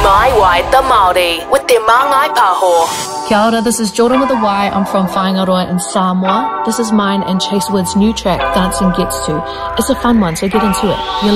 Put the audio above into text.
My Wai the Māori with Te Māngai Pāho. Kia ora, this is Jordan with a Y. I'm from Whaingaroa in Samoa. This is mine and Chase Wood's new track, Dancing Gets To. It's a fun one, so get into it.